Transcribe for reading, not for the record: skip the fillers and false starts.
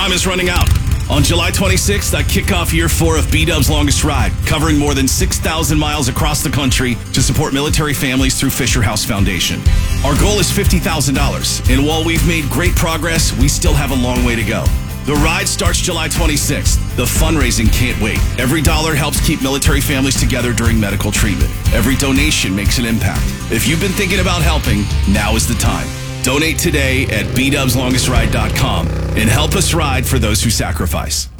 Time is running out. On July 26th, I kick off year 4 of B-Dub's Longest Ride, covering more than 6,000 miles across the country to support military families through Fisher House Foundation. Our goal is $50,000, and while we've made great progress, we still have a long way to go. The ride starts July 26th. The fundraising can't wait. Every dollar helps keep military families together during medical treatment. Every donation makes an impact. If you've been thinking about helping, now is the time. Donate today at bdubslongestride.com and help us ride for those who sacrifice.